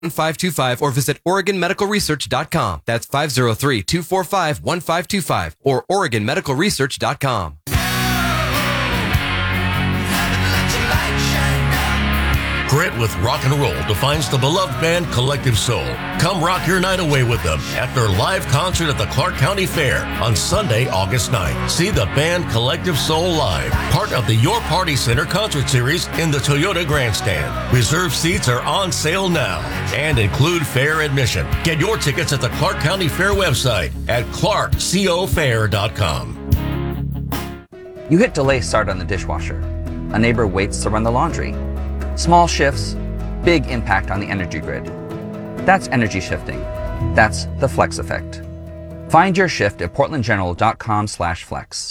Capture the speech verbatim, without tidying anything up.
five two five or visit Oregon Medical Research dot com. That's five oh three, two four five, one five two five or Oregon Medical Research dot com. Grit with rock and roll defines the beloved band Collective Soul. Come rock your night away with them at their live concert at the Clark County Fair on Sunday, August ninth. See the band Collective Soul live, part of the Your Party Center concert series in the Toyota Grandstand. Reserved seats are on sale now and include fair admission. Get your tickets at the Clark County Fair website at clark co fair dot com. You hit delay start on the dishwasher. A neighbor waits to run the laundry. Small shifts, big impact on the energy grid. That's energy shifting. That's the Flex effect. Find your shift at portland general dot com slash flex.